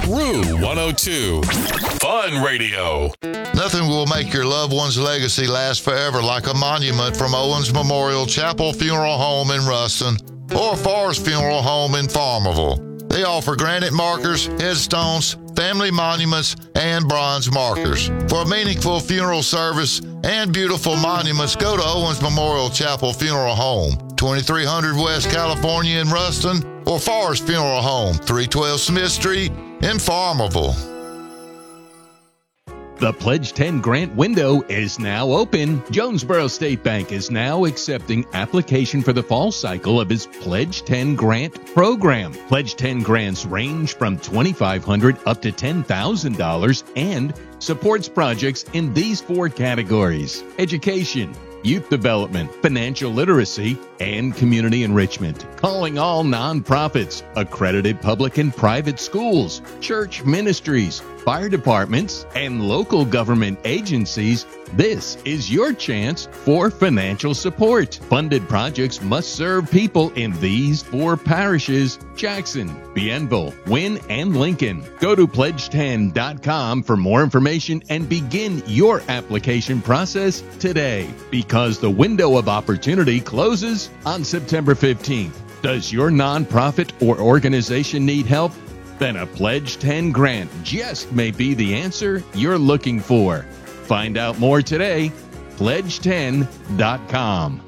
Rue 102. Fun Radio. Nothing will make your loved one's legacy last forever like a monument from Owens Memorial Chapel Funeral Home in Ruston or Forest Funeral Home in Farmerville. They offer granite markers, headstones, family monuments, and bronze markers. For a meaningful funeral service and beautiful monuments, go to Owens Memorial Chapel Funeral Home, 2300 West California in Ruston, or Forest Funeral Home, 312 Smith Street in Farmerville. The Pledge 10 grant window is now open. Jonesboro State Bank is now accepting application for the fall cycle of its Pledge 10 grant program. Pledge 10 grants range from $2,500 up to $10,000 and supports projects in these 4 categories: education, youth development, financial literacy, and community enrichment. Calling all nonprofits, accredited public and private schools, church ministries, fire departments, and local government agencies, this is your chance for financial support. Funded projects must serve people in these 4 parishes: Jackson, Bienville, Wynne, and Lincoln. Go to pledge10.com for more information and begin your application process today, because the window of opportunity closes on September 15th. Does your nonprofit or organization need help? Then a Pledge 10 grant just may be the answer you're looking for. Find out more today, pledge10.com.